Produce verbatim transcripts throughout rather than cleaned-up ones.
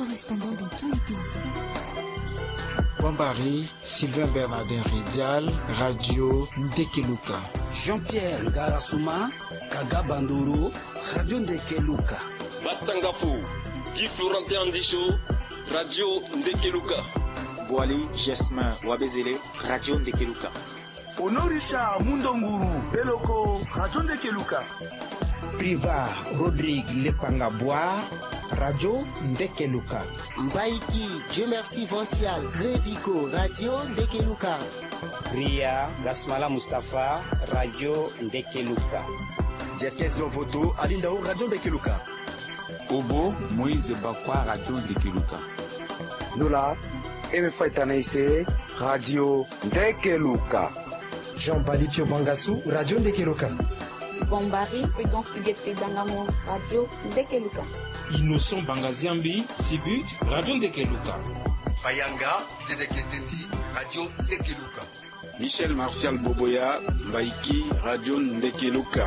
correspondants dans tous les pays. Bombari, Sylvain Bernardin Ridial, Radio Ndekeluka. Jean-Pierre Ngarasuma, Kaga Bandoro, Radio Ndekeluka. Batangafu, Guy Florentin Andisho, Radio Ndekeluka. Boali Jesmin Wabezele, Radio Ndekeluka. Honorisha Mundonguru, Beloko, Radio Ndekeluka. Priva Rodrigue Lepangabwa, Radio Ndekeluka. Mbaiki, Dieu merci Vincial, Grévico, Radio Ndekeluka. Ria Gasmala Mustafa, Radio Ndekeluka. Jeskes Dovoto, Alindao, Radio Ndekeluka. Obo, Moïse Bakwa, Radio Ndekeluka. Nula, Emefaitanaise, Radio Ndekeluka. Jean-Bali Pio Bangassou, Radio Ndekeluka. Bombari, Prudence Huguette Dangamo, Radio Ndekeluka. Innocent Bangaziambi, Sibut, Radio Ndekeluka. Bayanga, Zedeketeti, Radio Ndekeluka. Michel Martial Boboya, Mbaiki, Radio Ndekeluka.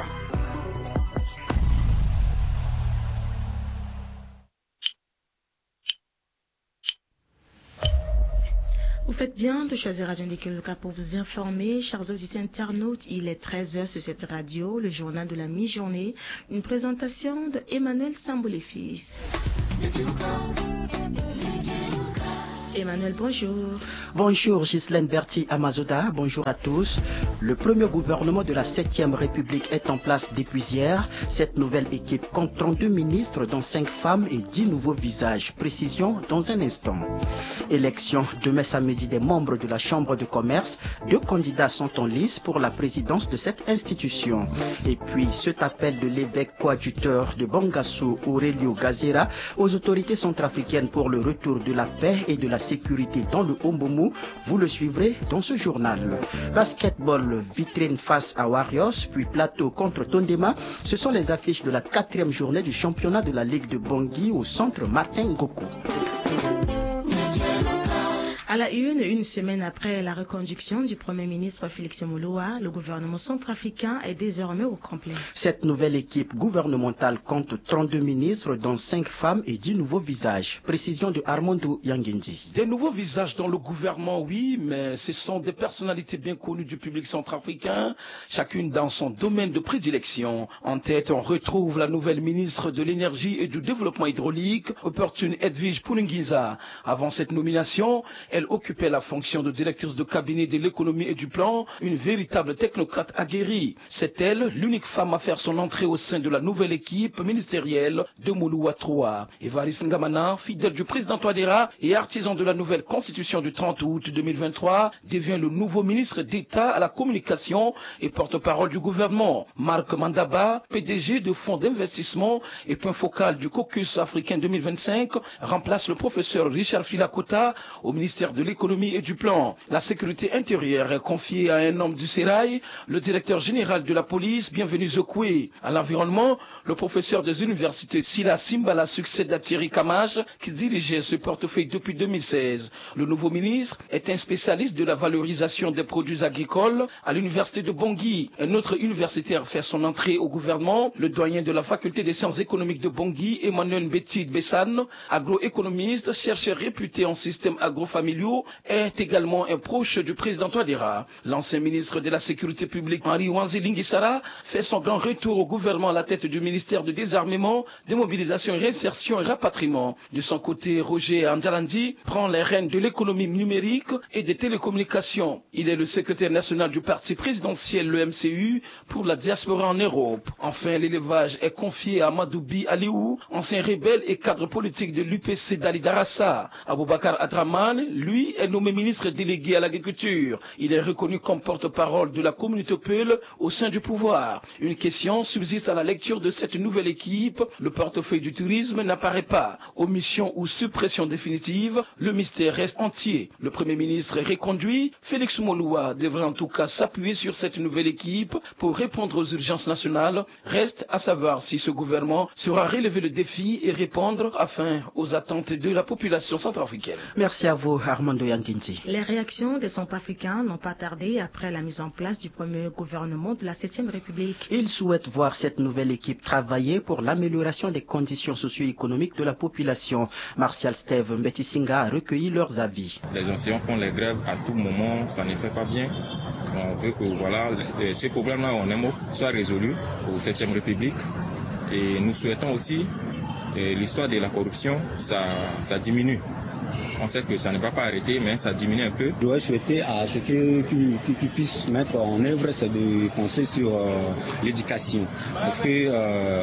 Vous faites bien de choisir Radio Ndekeluka pour vous informer, chers auditeurs internautes. Il est treize heures sur cette radio, le journal de la mi-journée, une présentation de Emmanuel Samboulé-Fils. Emmanuel, bonjour. Bonjour Ghislaine Berti Amazoda, bonjour à tous. Le premier gouvernement de la septième République est en place depuis hier. Cette nouvelle équipe compte trente-deux ministres, dont cinq femmes et dix nouveaux visages. Précision dans un instant. Élection demain samedi des membres de la Chambre de commerce. Deux candidats sont en lice pour la présidence de cette institution. Et puis, cet appel de l'évêque coadjuteur de Bangassou, Aurelio Gazera, aux autorités centrafricaines pour le retour de la paix et de la sécurité dans le Ombomu, vous le suivrez dans ce journal. Basketball, vitrine face à Warriors, puis plateau contre Tondema, ce sont les affiches de la quatrième journée du championnat de la Ligue de Bangui au centre Martin Ngoko. À la une, une semaine après la reconduction du Premier ministre Félix Mouloua, le gouvernement centrafricain est désormais au complet. Cette nouvelle équipe gouvernementale compte trente-deux ministres, dont cinq femmes et dix nouveaux visages. Précision de Armando Yangendi. Des nouveaux visages dans le gouvernement, oui, mais ce sont des personnalités bien connues du public centrafricain, chacune dans son domaine de prédilection. En tête, on retrouve la nouvelle ministre de l'Énergie et du Développement hydraulique, Opportune Edwige Poulingiza. Avant cette nomination, elle occupait la fonction de directrice de cabinet de l'économie et du plan, une véritable technocrate aguerrie. C'est elle, l'unique femme à faire son entrée au sein de la nouvelle équipe ministérielle de Mouloua trois. Evariste Ngamana, fidèle du président Touadéra et artisan de la nouvelle constitution du trente août deux mille vingt-trois, devient le nouveau ministre d'État à la communication et porte-parole du gouvernement. Marc Mandaba, P D G de fonds d'investissement et point focal du caucus africain deux mille vingt-cinq, remplace le professeur Richard Filakota au ministère de l'économie et du plan. La sécurité intérieure est confiée à un homme du Sérail, le directeur général de la police, Bienvenu Zokwe. À l'environnement, le professeur des universités Sila Simbala succède à Thierry Kamage, qui dirigeait ce portefeuille depuis deux mille seize. Le nouveau ministre est un spécialiste de la valorisation des produits agricoles à l'université de Bangui. Un autre universitaire fait son entrée au gouvernement, le doyen de la faculté des sciences économiques de Bangui, Emmanuel Mbetid Bessane, agroéconomiste, chercheur réputé en système agrofamiliaux, est également un proche du président Touadéra. L'ancien ministre de la Sécurité publique, Henri Wanzi Lingisara, fait son grand retour au gouvernement à la tête du ministère du Désarmement, Démobilisation, Réinsertion et Rapatriement. De son côté, Roger Andjalandi prend les rênes de l'économie numérique et des télécommunications. Il est le secrétaire national du parti présidentiel, le M C U, pour la diaspora en Europe. Enfin, l'élevage est confié à Madoubi Aliou, ancien rebelle et cadre politique de l'U P C d'Ali Darassa. Aboubakar Adraman, lui, est nommé ministre délégué à l'agriculture. Il est reconnu comme porte-parole de la communauté Peul au sein du pouvoir. Une question subsiste à la lecture de cette nouvelle équipe. Le portefeuille du tourisme n'apparaît pas. Omission ou suppression définitive, le mystère reste entier. Le Premier ministre est reconduit. Félix Mouloua devrait en tout cas s'appuyer sur cette nouvelle équipe pour répondre aux urgences nationales. Reste à savoir si ce gouvernement saura relever le défi et répondre afin aux attentes de la population centrafricaine. Merci à vous, Armando Yankinti. Les réactions des Centrafricains n'ont pas tardé après la mise en place du premier gouvernement de la septième République. Ils souhaitent voir cette nouvelle équipe travailler pour l'amélioration des conditions socio-économiques de la population. Martial Steve Mbetisinga a recueilli leurs avis. Les enseignants font les grèves à tout moment, ça ne fait pas bien. On veut que voilà, ce problème-là en un mot soit résolu au septième République. Et nous souhaitons aussi que l'histoire de la corruption, ça, ça diminue. On sait que ça ne va pas arrêter, mais ça diminue un peu. Je dois souhaiter à ce qu'ils qu qu puissent mettre en œuvre, c'est de penser sur euh, l'éducation. Parce que euh,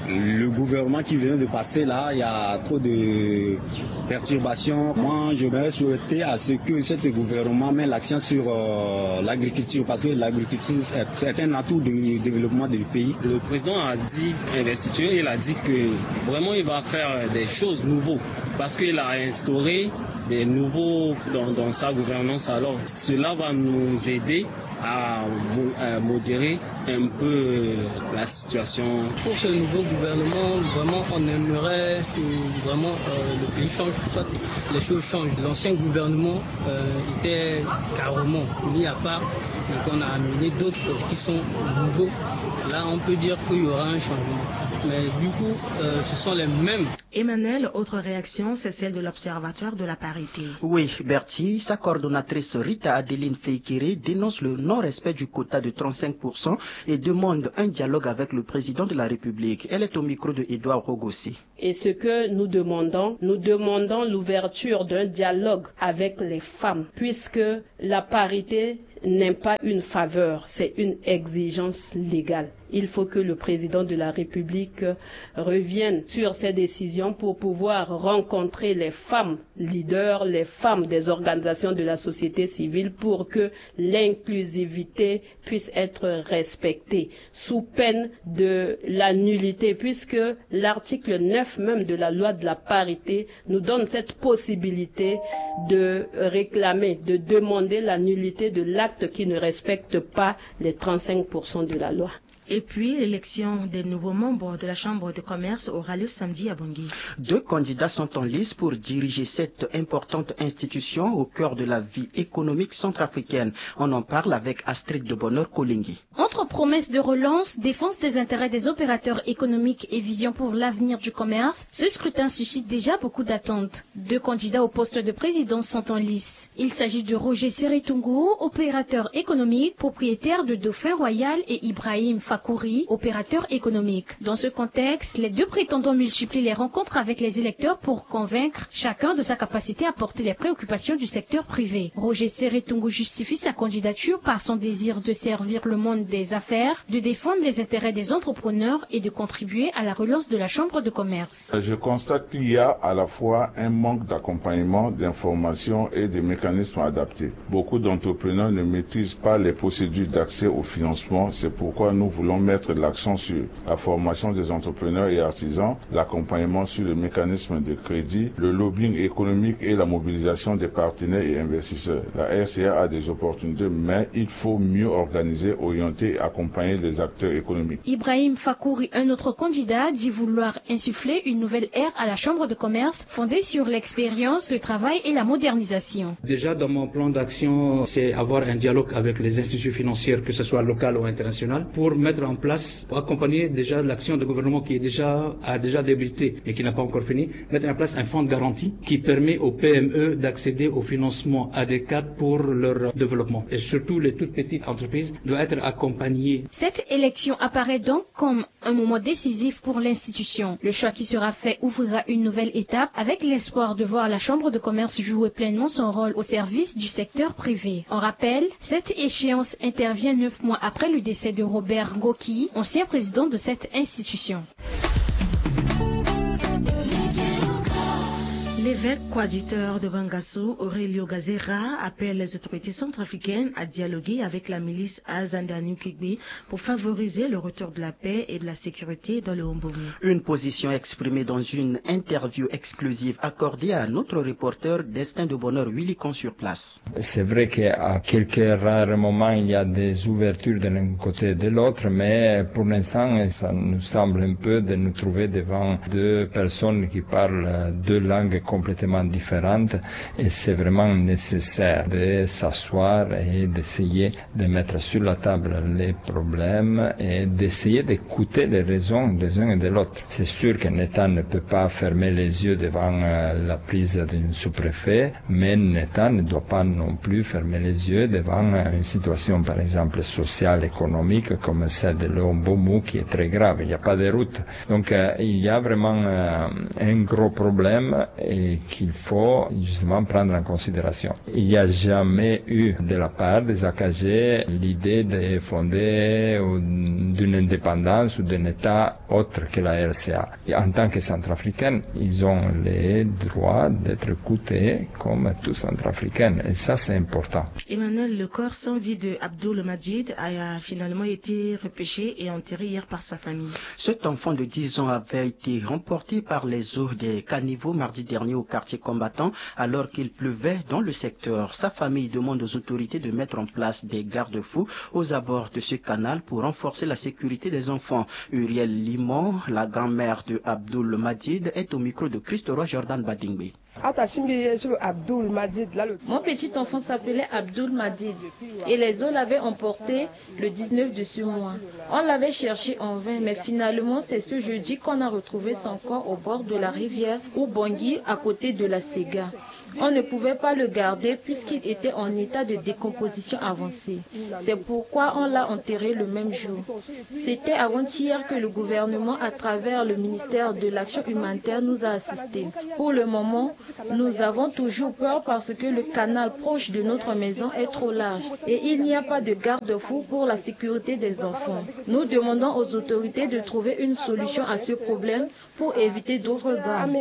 le gouvernement qui vient de passer là, il y a trop de perturbations. Moi, je vais souhaiter à ce que ce gouvernement mette l'accent sur euh, l'agriculture, parce que l'agriculture, c'est un atout du développement du pays. Le président a dit investiture, il a dit que vraiment il va faire des choses nouvelles, parce qu'il a instauré des nouveaux dans, dans sa gouvernance. Alors cela va nous aider à, à modérer un peu la situation. Pour ce nouveau gouvernement, vraiment on aimerait que vraiment euh, le pays change, soit les choses changent. L'ancien gouvernement euh, était carrément mis à part, donc on a amené d'autres qui sont nouveaux. Là on peut dire qu'il y aura un changement. Mais du coup, euh, ce sont les mêmes. Emmanuel, autre réaction, c'est celle de l'Observatoire de la parité. Oui, Bertie, sa coordonnatrice Rita Adeline Feikere dénonce le non-respect du quota de trente-cinq pour cent et demande un dialogue avec le président de la République. Elle est au micro de Edouard Rogossi. Et ce que nous demandons, nous demandons l'ouverture d'un dialogue avec les femmes, puisque la parité n'est pas une faveur, c'est une exigence légale. Il faut que le président de la République revienne sur ses décisions pour pouvoir rencontrer les femmes leaders, les femmes des organisations de la société civile, pour que l'inclusivité puisse être respectée sous peine de la nullité, puisque l'article neuf même de la loi de la parité nous donne cette possibilité de réclamer, de demander la nullité de l'acte qui ne respecte pas les trente-cinq pour cent de la loi. Et puis, l'élection des nouveaux membres de la Chambre de commerce aura lieu samedi à Bangui. Deux candidats sont en lice pour diriger cette importante institution au cœur de la vie économique centrafricaine. On en parle avec Astrid de Bonheur Kolingui. Entre promesses de relance, défense des intérêts des opérateurs économiques et vision pour l'avenir du commerce, ce scrutin suscite déjà beaucoup d'attentes. Deux candidats au poste de président sont en lice. Il s'agit de Roger Seretungu, opérateur économique, propriétaire de Dauphin Royal, et Ibrahim Fakouri, opérateur économique. Dans ce contexte, les deux prétendants multiplient les rencontres avec les électeurs pour convaincre chacun de sa capacité à porter les préoccupations du secteur privé. Roger Seretungu justifie sa candidature par son désir de servir le monde des affaires, de défendre les intérêts des entrepreneurs et de contribuer à la relance de la Chambre de commerce. Je constate qu'il y a à la fois un manque d'accompagnement, d'information et de mécanismes adaptés. Beaucoup d'entrepreneurs ne maîtrisent pas les procédures d'accès au financement. C'est pourquoi nous voulons mettre l'accent sur la formation des entrepreneurs et artisans, l'accompagnement sur le mécanisme de crédit, le lobbying économique et la mobilisation des partenaires et investisseurs. La R C A a des opportunités, mais il faut mieux organiser, orienter et accompagner les acteurs économiques. Ibrahim Fakouri, un autre candidat, dit vouloir insuffler une nouvelle ère à la Chambre de commerce fondée sur l'expérience, le travail et la modernisation. Déjà, dans mon plan d'action, c'est avoir un dialogue avec les institutions financières, que ce soit local ou international, pour mettre en place, pour accompagner déjà l'action du gouvernement qui est déjà, a déjà débuté et qui n'a pas encore fini, mettre en place un fonds de garantie qui permet aux P M E d'accéder au financement adéquat pour leur développement. Et surtout, les toutes petites entreprises doivent être accompagnées. Cette élection apparaît donc comme un moment décisif pour l'institution. Le choix qui sera fait ouvrira une nouvelle étape avec l'espoir de voir la Chambre de commerce jouer pleinement son rôle au service du secteur privé. On rappelle, cette échéance intervient neuf mois après le décès de Robert Ngoki, ancien président de cette institution. L'évêque coadjuteur de Bangassou, Aurelio Gazera, appelle les autorités centrafricaines à dialoguer avec la milice Azandani Kigbe pour favoriser le retour de la paix et de la sécurité dans le Hombomu. Une position exprimée dans une interview exclusive accordée à notre reporter Destin de Bonheur Willy Con sur place. C'est vrai qu'à quelques rares moments, il y a des ouvertures de l'un côté et de l'autre, mais pour l'instant, ça nous semble un peu de nous trouver devant deux personnes qui parlent deux langues complètement complètement différentes et c'est vraiment nécessaire de s'asseoir et d'essayer de mettre sur la table les problèmes et d'essayer d'écouter les raisons des uns et de l'autre. C'est sûr qu'un État ne peut pas fermer les yeux devant la prise d'un sous-préfet, mais un État ne doit pas non plus fermer les yeux devant une situation, par exemple, sociale, économique, comme celle de l'Ombomu, qui est très grave. Il n'y a pas de route. Donc, euh, il y a vraiment euh, un gros problème et qu'il faut justement prendre en considération. Il n'y a jamais eu de la part des A K G l'idée de fonder d'une indépendance ou d'un État autre que la R C A. Et en tant que centrafricains, ils ont le droit d'être écoutés comme tous centrafricains. Et ça, c'est important. Emmanuel, le corps sans vie de Abdoul Majid a finalement été repêché et enterré hier par sa famille. Cet enfant de dix ans avait été remporté par les eaux des caniveaux mardi dernier au quartier combattant alors qu'il pleuvait dans le secteur. Sa famille demande aux autorités de mettre en place des garde-fous aux abords de ce canal pour renforcer la sécurité des enfants. Uriel Limon, la grand-mère de Abdoul Majid, est au micro de Christoroy Jordan Badingbe. Mon petit enfant s'appelait Abdoul Majid et les eaux l'avaient emporté le dix-neuf de ce mois. On l'avait cherché en vain, mais finalement c'est ce jeudi qu'on a retrouvé son corps au bord de la rivière Ubangui à côté de la Sega. On ne pouvait pas le garder puisqu'il était en état de décomposition avancée. C'est pourquoi on l'a enterré le même jour. C'était avant-hier que le gouvernement, à travers le ministère de l'Action humanitaire, nous a assistés. Pour le moment, nous avons toujours peur parce que le canal proche de notre maison est trop large et il n'y a pas de garde-fou pour la sécurité des enfants. Nous demandons aux autorités de trouver une solution à ce problème pour éviter d'autres drames.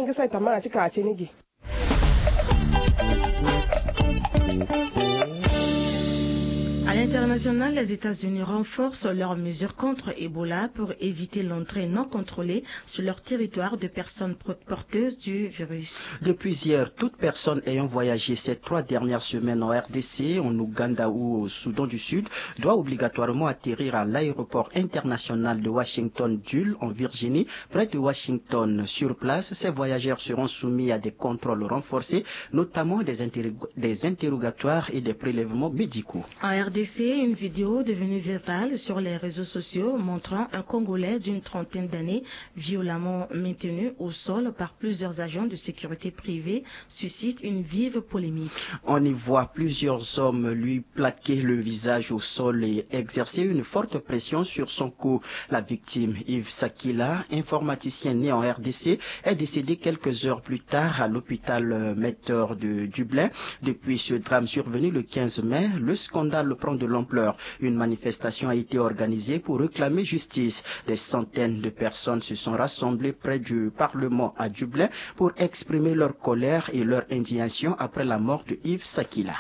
À l'international, les États-Unis renforcent leurs mesures contre Ebola pour éviter l'entrée non contrôlée sur leur territoire de personnes porteuses du virus. Depuis hier, toute personne ayant voyagé ces trois dernières semaines en R D C, en Ouganda ou au Soudan du Sud doit obligatoirement atterrir à l'aéroport international de Washington-Dulles en Virginie, près de Washington. Sur place, ces voyageurs seront soumis à des contrôles renforcés, notamment des, des interrogatoires et des prélèvements médicaux. En R D C, une vidéo devenue virale sur les réseaux sociaux montrant un Congolais d'une trentaine d'années violemment maintenu au sol par plusieurs agents de sécurité privée suscite une vive polémique. On y voit plusieurs hommes lui plaquer le visage au sol et exercer une forte pression sur son cou. La victime, Yves Sakila, informaticien né en R D C, est décédé quelques heures plus tard à l'hôpital Metteur de Dublin. Depuis ce drame survenu le quinze mai, le scandale prend de l'ampleur. Une manifestation a été organisée pour réclamer justice. Des centaines de personnes se sont rassemblées près du Parlement à Dublin pour exprimer leur colère et leur indignation après la mort de Yves Sakila.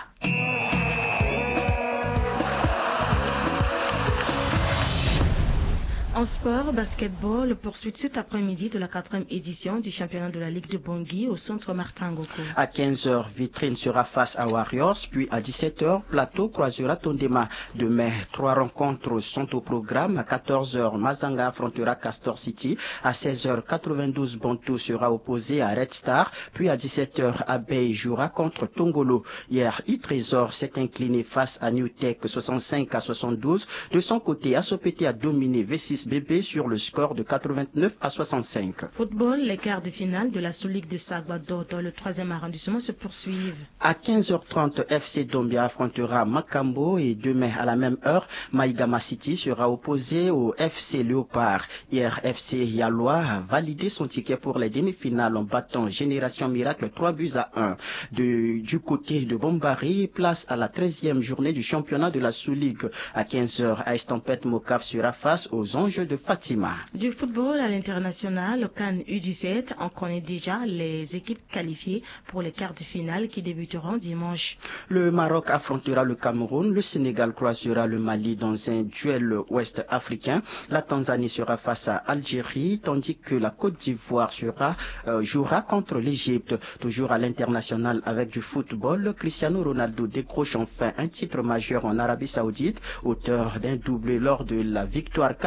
En sport, basketball, poursuite cet après-midi de la quatrième édition du championnat de la Ligue de Bangui au centre Martin Ngoko. À quinze heures, Vitrine sera face à Warriors, puis à dix-sept heures, Plateau croisera Tondema. Demain, trois rencontres sont au programme. À quatorze heures, Mazanga affrontera Castor City. À seize heures, quatre-vingt-douze Bantou sera opposé à Red Star. Puis à dix-sept heures, Abeille jouera contre Tongolo. Hier, I-Trésor s'est incliné face à New Tech soixante-cinq à soixante-douze. De son côté, Asopété a dominé V six B B sur le score de quatre-vingt-neuf à soixante-cinq. Football, les quarts de finale de la Sous-Ligue de Salvador dans le troisième arrondissement se poursuivent. À quinze heures trente, F C Dombia affrontera Macambo et demain à la même heure, Maïgama City sera opposé au F C Léopard. Hier, F C Yaloa a validé son ticket pour les demi-finales en battant Génération Miracle trois buts à un. De, du côté de Bombari, place à la treizième journée du championnat de la Sous-Ligue. À quinze heures, A S Tempête Mocaf sera face aux Anges de Fatima. Du football à l'international, au CAN U dix-sept, on connaît déjà les équipes qualifiées pour les quarts de finale qui débuteront dimanche. Le Maroc affrontera le Cameroun, le Sénégal croisera le Mali dans un duel ouest africain, la Tanzanie sera face à Algérie, tandis que la Côte d'Ivoire sera, euh, jouera contre l'Égypte. Toujours à l'international avec du football, Cristiano Ronaldo décroche enfin un titre majeur en Arabie Saoudite, auteur d'un doublé lors de la victoire quatre buts à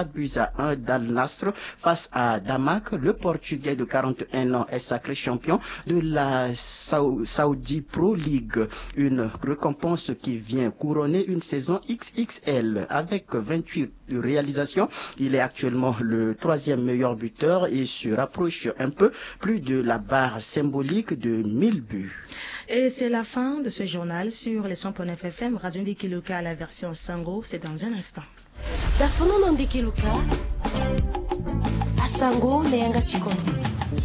à un d'Al Nassr face à Damak. Le Portugais de quarante et un ans est sacré champion de la Saudi Pro League, une récompense qui vient couronner une saison X X L. Avec vingt-huit réalisations, il est actuellement le troisième meilleur buteur et se rapproche un peu plus de la barre symbolique de mille buts. Et c'est la fin de ce journal sur les cent point neuf F M, Radio Ndekeluka, la version Sango, c'est dans un instant. Dafono Ndekeluka, Asango Neanga Chikondo.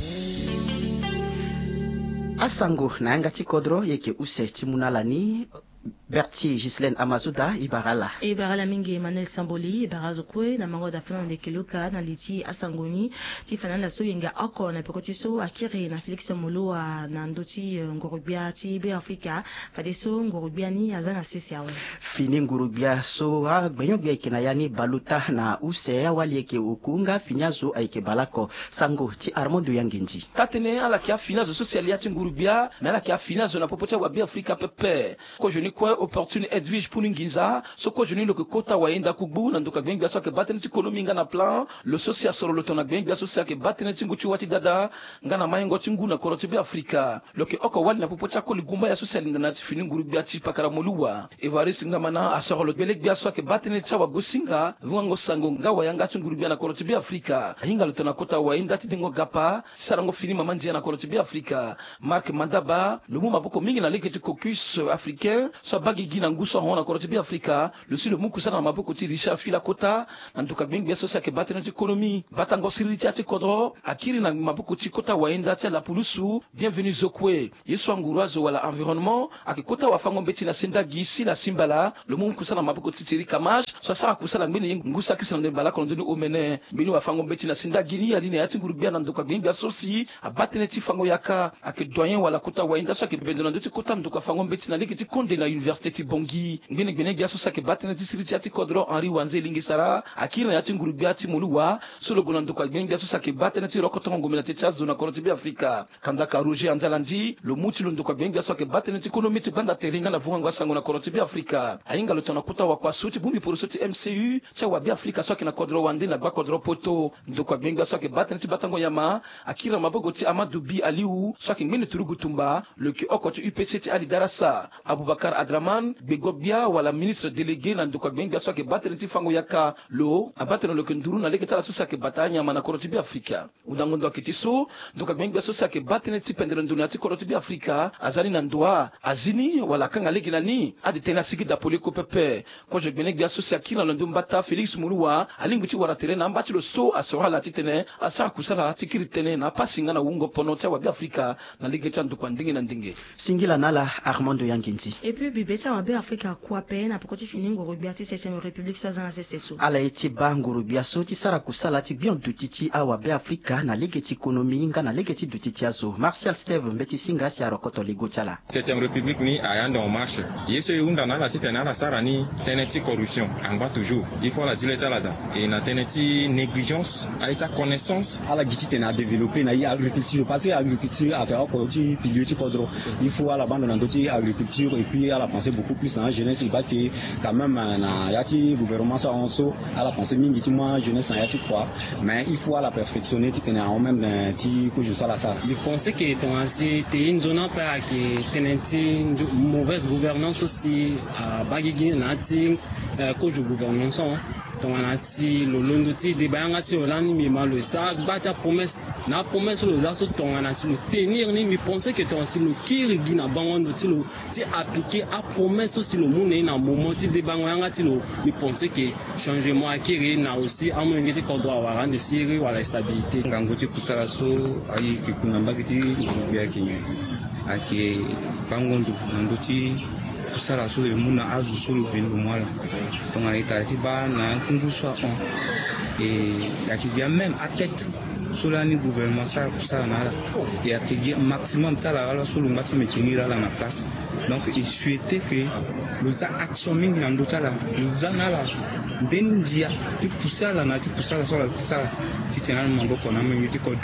Asango Neanga Chikodro yeke use Timunalani. Berti Gislaine Amazuda Ibarala. Ibarala mingi Emmanuel Samboli Ibarazokwe na mango da Fernand Ndekeluka na liti Asangoni ti Fernand la soyenga oko na pekotiso akiri na Felix Moloa na ndoti Ngorubia ti be Afrika fadeso Ngorubia ni azana sisi awe. Fini Ngorubia so a gbenyoge kina yani baluta na use wali eke ukunga finyazo aike balako sango ti Armando Yangenji. Tatene ala kia finazo social ya ti Ngorubia na ala kia finazo na popocha wa be Afrika pepe ko joni quoi opportune edwige pour nginza soko joni lo kota waenda kubu na ndoka gbengi biaso ke batene ti ekonomi ngana plan le social soro lo tona gbengi biaso sa ke batene ti nguchi wati dada ngana mayengo ti nguna koroti be Afrika lo ke oko wali na popocha ko ligumba ya social ngana ti fini nguru biati pakara moluwa evariste ngamana asoro lo beleg biaso ke batene ti wa gosinga vwango sango ngawa yanga ti nguru bia na koroti be Afrika hinga lo tona kota waenda ti dengo gapa sarango fini mamanji na koroti be Afrika Mark Mandaba le muma boko mingi na leke ti caucus africain so bagi gina nguso hona koroti bi Afrika le si le muku sana maboko ti Richard Fila Kota nanduka gbengi biaso sa ke batene ti ekonomi batango siriti ati kodro akiri na maboko ti kota waenda ti la pulusu bienvenue zokwe yeso ngurazo wala environnement akikota wafango mbeti na senda gisi la simbala le muku sana maboko ti Thierry Kamaj so sa kusala ngini ngusa kisa na mbala kono ndoni omene bini wafango mbeti na senda gini aline ati ngurubia nanduka gbengi biaso si abatene ti fango yaka ake doyen wala kota waenda so ke bendo ndoti kota mduka fango mbeti na likiti konde na université ti bongi ngene ngene biaso sa ke batene ti siriti ati kodro Henri Wanze lingisara akira ya ti ngurubia ti moluwa solo gona ndoko ngene biaso sa ke batene ti rokotongo ngomela ti chazo na koroti bi Afrika kandaka Roger Anzalandi lo muti lo ndoko ngene biaso ke batene ti ekonomi ti banda terenga na vunga sango na koroti bi Afrika ainga lo tona kuta wa kwa suti bumi por suti M C U cha wa bi Afrika so ke na kodro Wande na ba kodro poto ndoko ngene biaso ke batene ti batango yama akira mabogo ti Amadou Bi Aliou so ke ngene turugu tumba le ki okoti U P C ti Ali Darassa Abubakar Adraman Begobia wala ministre délégué na nduka gbenga so ke batene ti fango yaka lo abatene lo kenduru na leketa so sa ke batanya mana koroti bi Afrika udango ndo kitiso nduka gbenga so sa ke batene ti pendere nduna ti koroti bi Afrika azali na ndwa azini wala kanga legi nani adi tena sigi da poliko pepe ko je gbenga so sa kila ndo mbata Felix Muluwa alingu ti wara tere na mbati lo so asora la titene asa kusala ti kiritene na pasinga na wungo pono ti wa bi Afrika na leketa nduka ndingi na ndinge singila nala Armando Yangenzi. Et puis bibecha wa be Afrika kwa pe na pokoti fini ngorubia ti septième république so zana seseso ala eti ba ngorubia so ti sara kusala ti bien dutiti awa be Afrika na lege ti ekonomi nga na lege ti dutiti azo Martial Steve mbeti singa si arokoto ligo chala septième république ni ayanda en marche yeso yunda na la ti tena la sara ni teneti corruption anga toujours il faut la zileta la da et na teneti négligence aita connaissance ala giti tena développer na agriculture parce que agriculture a fait ko ti pilier ti kodro il faut à la bande na ndoti agriculture et puis à la penser beaucoup plus en jeunesse il va que quand même na yati gouvernement ça on so à la penser mingi ti moi jeunesse na yati quoi mais il faut à la perfectionner ti tena en même ti ko je ça la ça je pensais que ton asi te une zone pas que tenenti mauvaise gouvernance aussi à bagigi na ti ko je gouvernance ton asi lo londo ti de banga si olani mi malo ça batia promesse na promesse lo za so ton asi lo tenir ni mi pensais que ton asi lo kiri gina bangondo ti lo ti appliquer à promesse aussi le monde na moment ti de bango yanga ti lo mi pensais que changement akiri na aussi amu ngeti ko droit wa rendre sérieux wala stabilité ngango ti kusala so ayi ki kunamba ti bia ki ake bangondo nando ti kusala so le muna azu so le vendo mwala donc a été ti ba na kungu so on et yaki bien même à tête sur la gouvernement ça kusala na la et a qui maximum ta la la so le ngati metini la na place donc il souhaitait que nous a action mingi na ndota la nous ana la bendia ti kusala na ti kusala so la kusala ti tena maboko na mingi ti kodu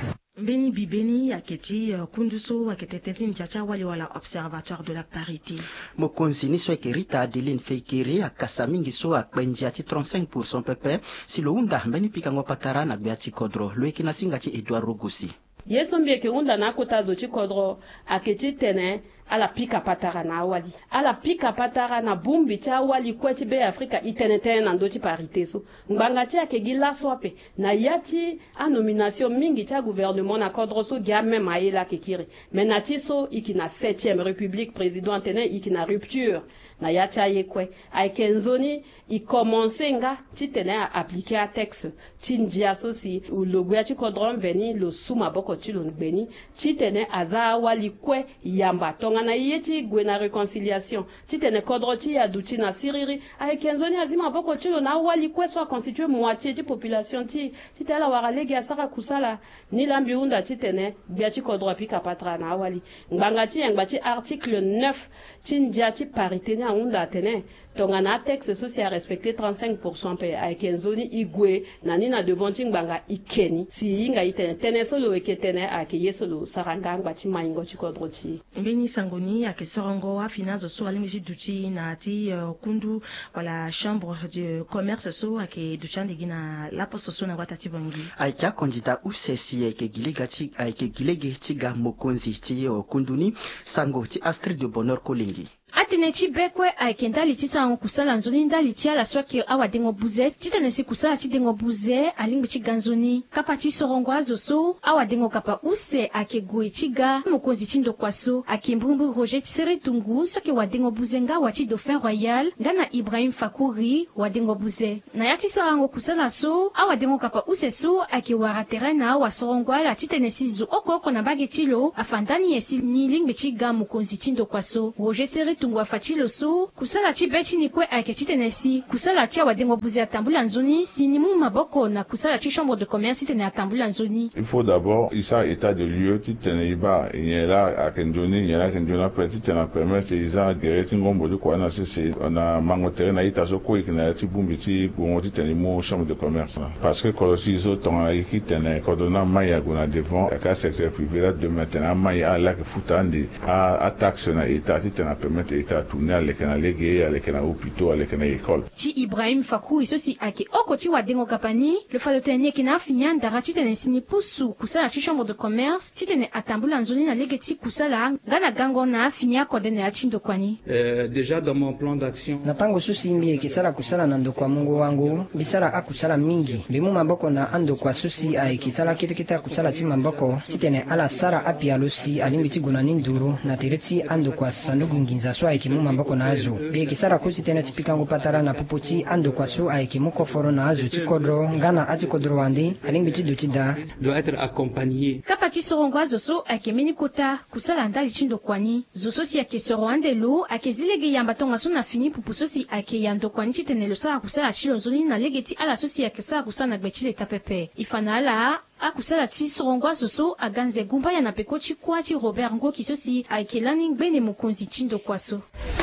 Beni Bibeni aketi kunduso aketete nchacha wali wala observatoire de la parité. Mokonzi ni so ekerita Adeline Feikiri akasa mingi so akbenji ati trente-cinq pour cent pepe si lo unda mbeni pikango patara na gbeati kodro lo ekina singati Edouard Rogosi. Yeso mbieke unda na kutazo chikodro aketi tene ala pika patara na wali ala pika patara na bumbi cha wali kweti be Afrika itenete na ndochi parité so ngbanga cha kegila swape na yati a nomination mingi cha gouvernement na kodro so game maela kekiri menachi so ikina septième république président tene ikina rupture na yacha yekwe aikenzoni i commencer nga titene a appliquer a texte tinjia so si u logo ya chikodron veni lo suma boko chilo beni titene aza wali kwe yamba tonga na yeti gwe na réconciliation titene kodro ti ya duti na siriri aikenzoni azima boko chilo na wali kwe soit constitué moitié de population ti titela waralege asaka kusala ni lambi unda titene bia chikodro pika patra na wali ngbanga ti ngba article neuf tinjia ti parité na unda tene tonga na texte social respecté trente-cinq pour cent pe aikenzoni igwe na nina devant tingbanga ikeni si inga itene tene solo eketene akeye solo saranga ngba maingo chikodro ti Beni Sangoni ake sorongo wa finance so alimisi duchi na ti uh, kundu wala chambre de commerce so ake duchande gina la poste so na watati bangi aika kandida usesi ake giligati ake gilege tiga mokonzi ti uh, kunduni sango ti Astrid de Bonheur Kolingi atene chi bekwe aikenda litisa ngo kusala nzoni ndali ti ala swaki awa dengo buze titene si kusala ti dengo buze alingbi chi ganzoni kapa chi sorongo azoso awa dengo kapa use ake goi chiga mokonzi chindo kwaso ake mbumbu Roger Tsere Tungu swaki wa dengo buze nga wa chi Dauphin Royal ngana Ibrahim Fakouri wa dengo buze na yati sarango kusala so awa dengo kapa use so ake wara terena wa sorongo ala titene si zo oko oko na bage chilo afandani esi ni lingbi chiga mokonzi chindo kwaso Roger Tsere Tungu afachilo so kusala chi bechi ni kwe ake titenesi kusala chi awadengo buzi atambula nzoni sinimu maboko na kusala chi chambre de commerce tene atambula nzoni. Il faut d'abord isa état de lieu titene iba yela akenjoni yela akenjona pe titena permettre isa gereti ngombo de kwa na sese na mangotere na ita so ko ikina ti bumbi ti bongo titene mo chambre de commerce parce que kolosi zo ton iki tene kodona maya gona devant ka secteur privé là de maintenant maya la que futandi a taxe na état titena permettre état tourner avec na lege avec na hôpital avec na école ti Ibrahim Fakouri sosi ake oko ti wadengo kapani le falotene kina finya ndara titene sini pusu kusala chi chambre de commerce titene atambula nzoni na lege ti kusala ngana gango na finya kodene ya chindo kwani euh, déjà dans mon plan d'action natango susi mbi kisala kusala na ndokwa mungu wangu bisala akusala mingi bimu maboko na ando kwa susi ai kisala kitikita kusala ti maboko titene ala sara apia losi alimbi ti gona nduru na tereti ando kwa sandugu nginza so aikimu maboko na azo bi kisala kusitene tipikango patara na popoti ando kwa so aikimu koforo na azo ti kodro ngana ati kodro wandi alimbi ti dutida doit être accompagné kapa ti sorongo azo so akemeni kota kusala ndali chindo kwani zo sosi ake soro andelo ake zilege yamba tonga so na fini pupu sosi ake yando kwani titene lo sala kusala chilo nzoni na lege ti ala sosi ake sala kusala gbechile tapepe ifana ala akusala ti sorongo azo so aganze gumba ya na peko chi kwa ti Robert Ngo kisosi aikelani ngbene mokonzi chindo kwaso.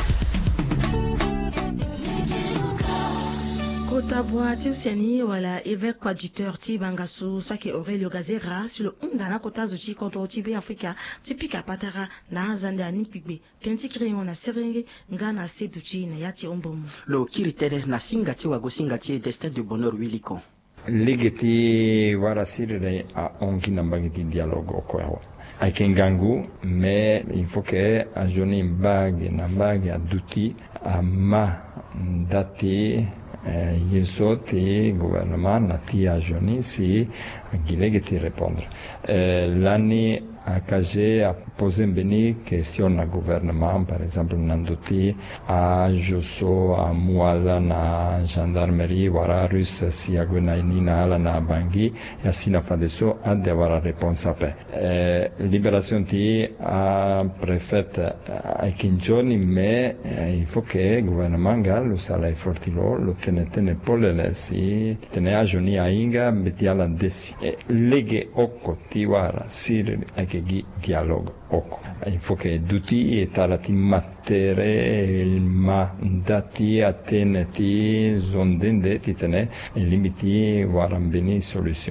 Kota bwa ti usiani wala évêque coadjuteur ti bangasu sake Aurelio Gazera sur le undana kota zochi contre ti be Afrika ti pika patara na zande ani pigbe tenti kiringo na serenge ngana seduchi na yati ombomu lo kiritere na singati wa gosingati destin de bonheur wiliko ligeti wara sirire a ongi na mbagiti dialogue okwa aikengangu mais il faut que a joni mbage na mbage aduti ama dati eh, yeso ti gouvernement na ti a joni si gilegeti répondre eh, l'année a K G a posé une question au gouvernement, par exemple, Nandoti, à Josso, à Mouala, na gendarmerie, voilà, russe, si à Gwenaïnina, à na Bangui, et à Sina Fadeso, a d'avoir la réponse à paix. Euh, libération ti a préfet à Kinjoni, mais euh, il faut que le gouvernement gal, le salaire fortilo, le tenetene polele, si, tenea a Joni a Inga, betiala desi. Lege oko tiwara, siri, che dialogo oko. Il faut che duti e tarati mattere ma dati atteneti zondende titene limiti warambeni solution.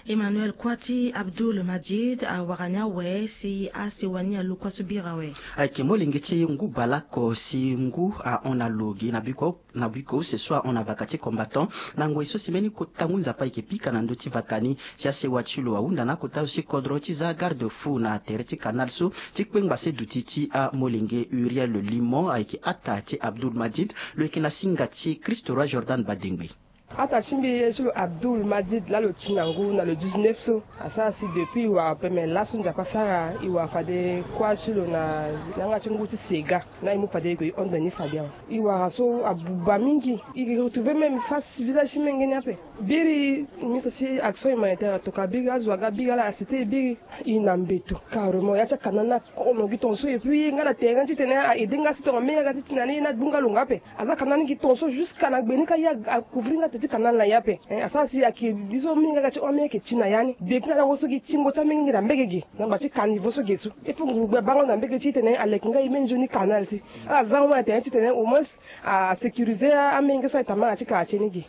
Emmanuel Kwati Abdul Majid awaranya we si asiwani alukwa subira we aike molingeti ngu balako si ngu a onalogi na biko na biko ce soir on a vakati combattant nango iso simeni kotangunza pa ikepika na ndoti vakani si asewachulo wa unda na kota aussi kodroti za garde fou na tereti canal so tikpengba se dutiti a molinge Uriel Limon aike atati Abdul Majid le kinasingati Christo Roi Jordan Badengbe Ata chimbi sur Abdul Majid là le Chinango na le dix-neuf so asa si depuis wa peme la sunja pasara iwa fade kwa sur na nanga chungu ti sega na imu fade ko on deni fade iwa raso abuba mingi il retrouver même face visage mengeni ape biri miso si action humanitaire to kabiga zwaga biga la cité biri inambeto carrément ya cha kanana kono gitonso et puis ngala terrain ti tena a edinga si to menga ti tinani na dunga lunga pe aza kanani gitonso jusqu'à na benika ya couvrir ti kanal la yape eh asasi aki biso minga ka chome ke china yani depuis na woso ki chingo cha mingi na mbegege na ba chi kanivo so gesu e fungu ba bango na mbege chi tene alek nga imenjo ni kanal si azan wa tene chi tene au moins à sécuriser a mingi so itama chi ka chenigi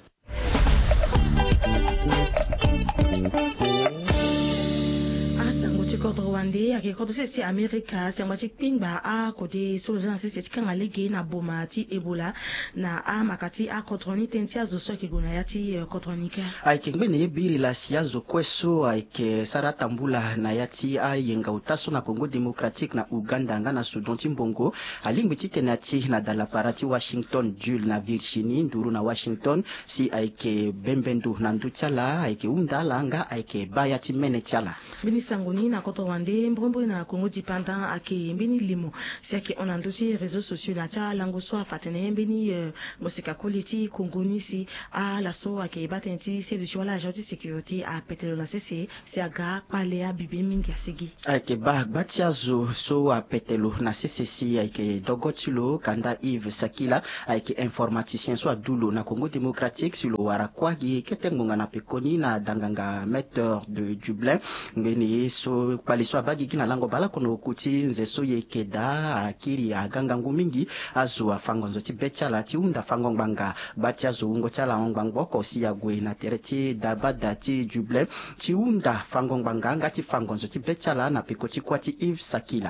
Kodro wande ake kodro sesi Amerika sema chikpingba a kode solution sesi kanga lege na bomati Ebola na a makati a kodroni tentia zo so ke gona yati kodronika aike ngene yebiri la siazo kweso aike sara tambula na yati a yenga utaso na Congo Democratique na Uganda nga na Sudan timbongo alingbi titenati na dala parati Washington Jules na Virginie nduru na Washington si aike bembendu na ndutala aike undala nga aike bayati menechala bini sangoni na koto wande mbombo na Congo dipendant ake mbini limo si ake onanduti réseaux sociaux na tia lango so afatene mbini uh, mosika koliti kongoni si a la so ake batenti se du la agent de sécurité a petelo na cc si aga pale a bibi mingi asigi ake ba batiazo so a petelo na cc si ake dogotilo kanda Yves Sakila ake informaticien so adulo na Congo Démocratique sur le warakwagi ketengonga na pekoni na danganga metteur de Dublin ngeni so paliswa bagi kina lango bala kono kuti nzeso yekeda akiri aganga ngumingi azu afangonzo ti betchala ti unda fangongbanga batia zo ngo chala ngbango ko si yagwe na tereti dabada ti Dublin ti unda fangongbanga ngati fangonzo ti betchala na pikoti kwati Yves Sakila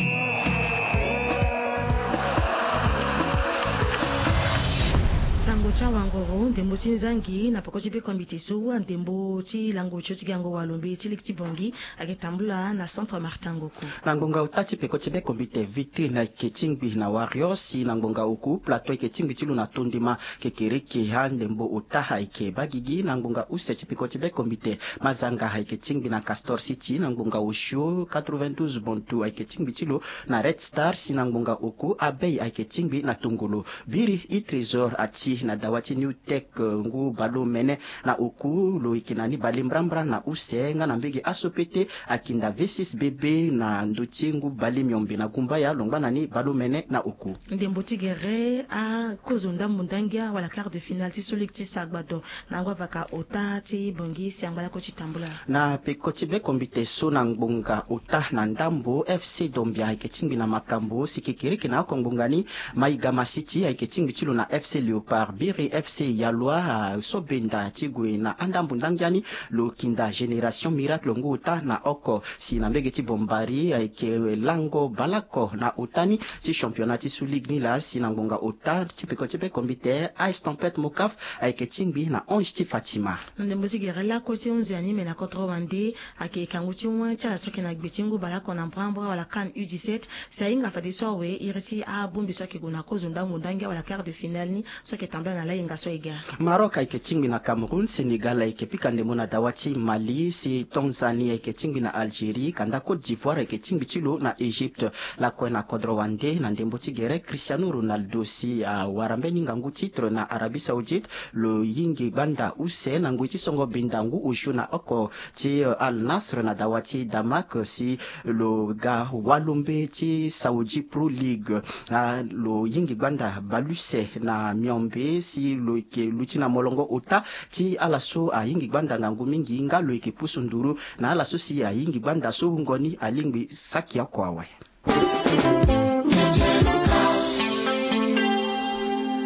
sango cha wangoro ndembo ti nzangi na poko ti pe komite so ndembo ti lango cho ti gango walombe ti likti bongi ake tambula na centre Martin Ngoko na ngonga utati peko ti pe komite vitrine na ketingbi na Warriors si na ngonga uku plateau ketingbi ti lu na tondima kekereke ha ndembo utaha ike bagigi na ngonga use ti peko ti pe komite mazanga ha ketingbi na Castor City na ngonga usho quatre-vingt-douze bontu ike ketingbi ti lu na Red Star si na ngonga uku abei ike ketingbi na Tongolo biri i trésor ati na dawati New Tech ngu balo mene na uku lo ikinani balimbrambra na usenga na mbege asopete akinda V six B B na nduti ngu bali myombe na gumba ya longbana ni balo mene na uku ndembo tigere a kozonda mundangia wala quart de finale ti solikti sagbado na ngwa vaka otati bongi siambala ko chitambula na pekoti be kombite so na ngbonga ota na ndambo F C Dombia iketingbi na makambo sikikiriki na kongbongani Maigama City iketingbi tilo na F C Leopard biri F C Yalwa sobenda tigwe na andambu ndangiani lokinda Génération Miracle nguta na oko si na mbege ti bombari ike lango balako na utani ti championnat ti suligni la si na ngonga uta ti peko ti pe kombite Ice Tempête Mokaf ike tingbi na Onge ti Fatima ndembo sigere la ko ti onze ani me na kontro wande ake kangu ti mwa ti ala soki na gbetingu balako na mbrambra wala kan U dix-sept sa inga fadi so we ireti a bumbi soki guna ko zunda mundangia wala quart de finale ni soki tambla na la inga so ega Maroc ike tingbi na Cameroun Senegal ike pika ndemo na dawati Mali si Tanzania ike tingbi na Algérie kanda Côte d'Ivoire ike tingbi tilo na Egypte la ko na kodro wande na ndembo tigere Cristiano Ronaldo si uh, warambe ningangu titre na Arabie Saoudite lo yingi banda use na nguiti songo bindangu ushu na oko ti uh, Al Nassr na dawati Damak si lo ga walombe ti Saudi Pro League uh, lo yingi banda baluse na myombe si lo ke lutina molongo ota ti alaso a yingi banda ngangu mingi nga lo ke pusunduru na alaso si a yingi banda so ngoni alingbi sakia kwawe a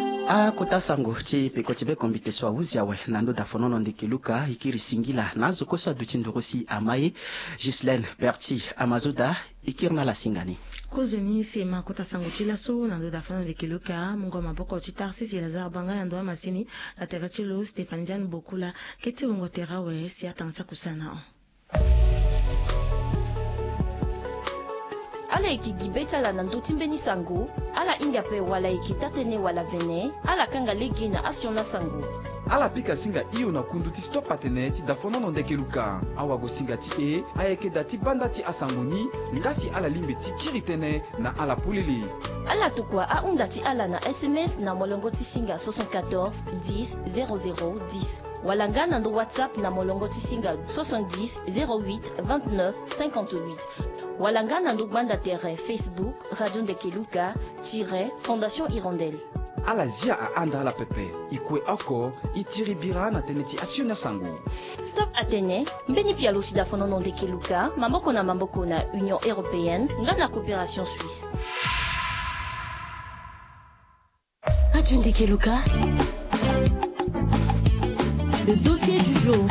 Tika kota sango ti pekotibe kombite swa uziawe nando dafonono ndekeluka ikiri singila nazo kosa dutindurusi amaye Gislaine Berti Amazoda ikirna la singani. Kozoni sema kota sango chila so nando dafonono ndekeluka mungo maboko chitarsi si lazar banga yando masini la teratilo Stéphane Jan Bokula kete ungo terawe si atansa kusana. Ala ikigibeta la nandotimbeni sango, ala ingape wala ikitatene wala vene, ala kanga legi na asiona sango. Ala pika singa iyo na kunduti stop ateneti dafono nondekeluka. Awa go singa ti e, ayeke dati banda ti asangoni, ngasi ala limbe ti kiritene na ala pulili. Ala tukwa a undati ala na S M S na molongo ti singa soixante-quatorze dix zéro zéro dix. Walanga nando WhatsApp na molongo ti singa soixante-dix zéro huit vingt-neuf cinquante-huit. Walanga nando banda terre Facebook Radio Ndekeluka tire Fondation Hirondelle. Ala zia a anda ala pepe ikwe oko itiri bira na teneti asiona sango. Stop Atene mbeni pia lusi da fonono Ndekeluka mamboko na mamboko na Union Européenne nga na coopération suisse. Radio Ndekeluka, le dossier du jour.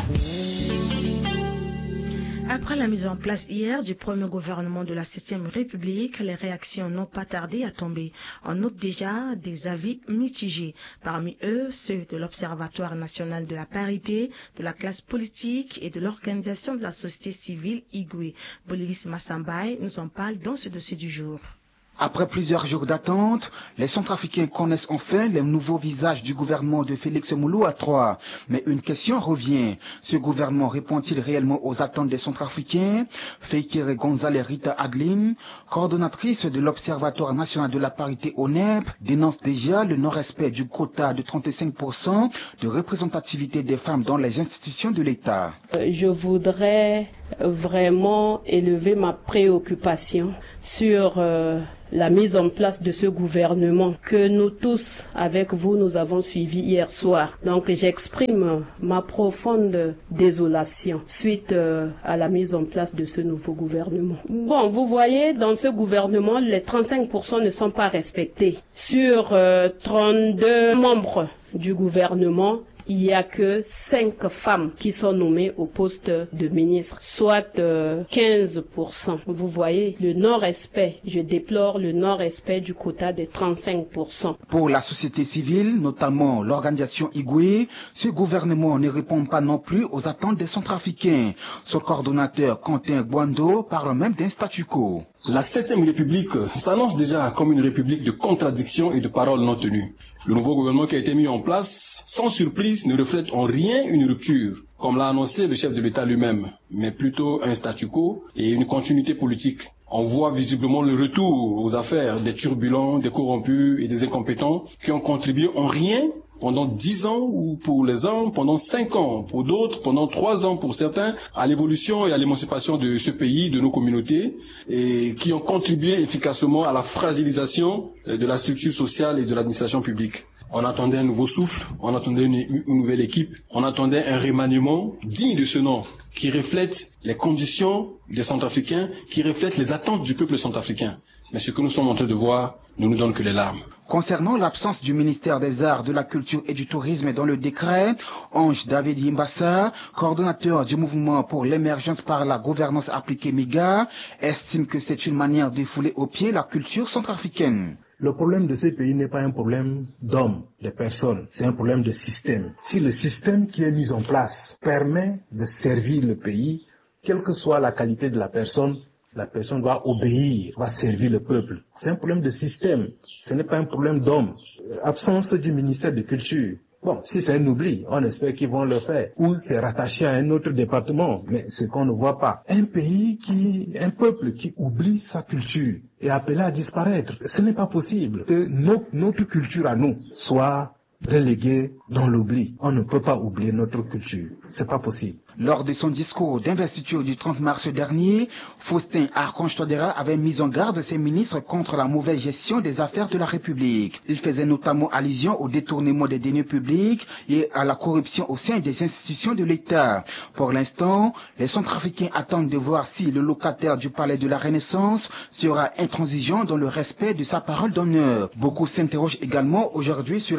Après la mise en place hier du premier gouvernement de la septième République, les réactions n'ont pas tardé à tomber. On note déjà des avis mitigés. Parmi eux, ceux de l'Observatoire national de la parité, de la classe politique et de l'organisation de la société civile Igwe. Bolivis Massambay nous en parle dans ce dossier du jour. Après plusieurs jours d'attente, les Centrafricains connaissent enfin les nouveaux visages du gouvernement de Félix Mouloua trois. Mais une question revient. Ce gouvernement répond-il réellement aux attentes des Centrafricains? Feikere Gonzalez Rita Adeline, coordonnatrice de l'Observatoire national de la parité O N E P, dénonce déjà le non-respect du quota de trente-cinq pour cent de représentativité des femmes dans les institutions de l'État. Je voudrais vraiment élever ma préoccupation sur euh, la mise en place de ce gouvernement que nous tous, avec vous, nous avons suivi hier soir. Donc j'exprime ma profonde désolation suite euh, à la mise en place de ce nouveau gouvernement. Bon, vous voyez, dans ce gouvernement, les trente-cinq pour cent ne sont pas respectés. Sur euh, trente-deux membres du gouvernement, il n'y a que cinq femmes qui sont nommées au poste de ministre, soit euh, quinze pour cent. Vous voyez, le non-respect, je déplore le non-respect du quota des trente-cinq pour cent. Pour la société civile, notamment l'organisation Igwe, ce gouvernement ne répond pas non plus aux attentes des Centrafricains. Son coordonnateur Quentin Gwando parle même d'un statu quo. La septième République s'annonce déjà comme une république de contradictions et de paroles non tenues. Le nouveau gouvernement qui a été mis en place, sans surprise, ne reflète en rien une rupture, comme l'a annoncé le chef de l'État lui-même, mais plutôt un statu quo et une continuité politique. On voit visiblement le retour aux affaires des turbulents, des corrompus et des incompétents qui ont contribué en rien pendant dix ans ou pour les uns, pendant cinq ans pour d'autres, pendant trois ans pour certains, à l'évolution et à l'émancipation de ce pays, de nos communautés, et qui ont contribué efficacement à la fragilisation de la structure sociale et de l'administration publique. On attendait un nouveau souffle, on attendait une, une nouvelle équipe, on attendait un remaniement digne de ce nom, qui reflète les conditions des Centrafricains, qui reflète les attentes du peuple centrafricain. Mais ce que nous sommes en train de voir ne nous donne que les larmes. Concernant l'absence du ministère des Arts, de la Culture et du Tourisme dans le décret, Ange David Yimbassa, coordonnateur du mouvement pour l'émergence par la gouvernance appliquée M I G A, estime que c'est une manière de fouler aux pieds la culture centrafricaine. Le problème de ce pays n'est pas un problème d'hommes, de personnes, c'est un problème de système. Si le système qui est mis en place permet de servir le pays, quelle que soit la qualité de la personne, la personne doit obéir, va servir le peuple. C'est un problème de système, ce n'est pas un problème d'homme. Absence du ministère de Culture. Bon, si c'est un oubli, on espère qu'ils vont le faire. Ou c'est rattaché à un autre département, mais ce qu'on ne voit pas. Un pays qui, un peuple qui oublie sa culture est appelé à disparaître. Ce n'est pas possible que nos, notre culture à nous soit reléguée dans l'oubli. On ne peut pas oublier notre culture. C'est pas possible. Lors de son discours d'investiture du trente mars dernier, Faustin Archange Touadéra avait mis en garde ses ministres contre la mauvaise gestion des affaires de la République. Il faisait notamment allusion au détournement des deniers publics et à la corruption au sein des institutions de l'État. Pour l'instant, les Centrafricains attendent de voir si le locataire du palais de la Renaissance sera intransigeant dans le respect de sa parole d'honneur. Beaucoup s'interrogent également aujourd'hui sur la question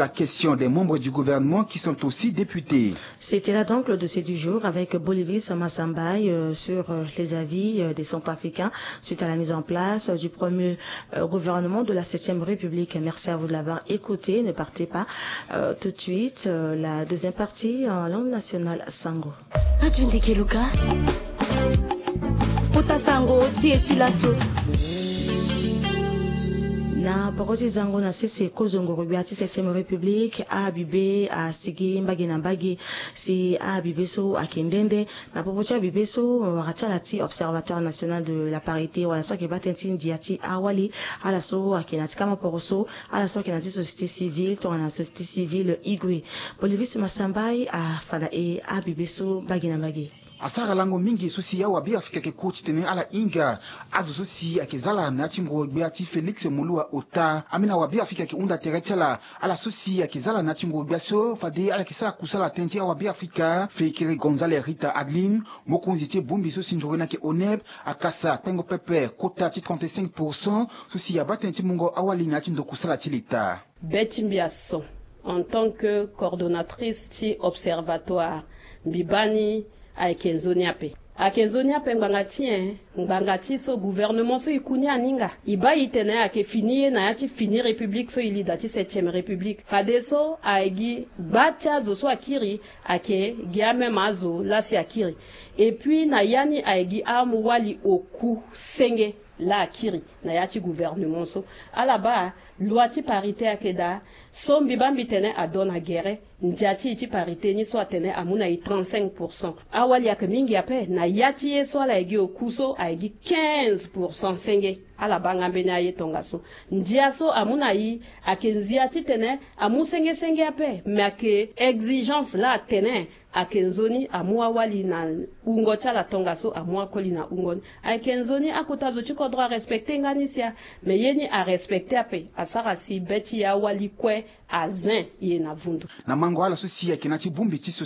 démission des membres du gouvernement qui sont aussi députés. C'était là donc le dossier du jour avec Bolivis Massambaye euh, sur euh, les avis euh, des Centrafricains suite à la mise en place euh, du premier euh, gouvernement de la septième République. Merci à vous de l'avoir écouté. Ne partez pas euh, tout de suite. Euh, la deuxième partie en langue nationale Sango. Radio Ndekeluka. Pota Sango, Tieti Lasso. Na pokoti zango na sisi kozongoro biati septième République a bibe a sigi mbagi na mbagi si a bibeso a kendende na popocha bibeso wakachalati observatoire national de la parité wala so ke batenti ndiati awali ala so akenati kama poroso ala so kenati société civile to na société civile igwe Bolivis Massambaye a fana e a bibeso mbagi na mbagi asara lango mingi sosi ya wabi afika ke coach tene ala inga azo sosi akezala na chimgo beati Felix Mulua ota amina wabi afika ke unda teretela ala sosi akezala na chimgo biaso fade ala kisa kusala tenti ya wabi afika Fekiri Gonzale Rita Adeline mokonzi te bumbi sosi ndorena ke oneb akasa pengo pepe kota ti trente-cinq pour cent sosi ya batenti mungo awali na chindo kusala tilita Betimbiaso en tant que coordonnatrice ci observatoire Bibani Aikenzoniape. Akenzoniape ngbangatien, ngbangachi so gouvernement so ikunya ninga. Iba itene ake fini na yachi fini république so ili dati septième république. Fadeso aegi bacha zo so akiri ake giame mazo lasi akiri. Et puis na yani aegi amu wali oku senge la akiri na yachi gouvernement so. Alaba loi ti parité akeda so mbibambi tene adona gere njati ti parité ni so tene amuna i trente-cinq pour cent awali ya mingi ape na yati ye so la egi okuso aegi quinze pour cent senge ala banga mbena ye tonga so ndia so amuna i akenzia ti tene amu senge senge ape make exigence la tene akenzoni amu awali na ungo chala tonga so amu akoli na ungon akenzoni akutazo ti kodra respecter nganisia me yeni a respecter ape asara si beti ya wali kwe azin ye na vundu na mango ala sosi ya kenati bumbi ti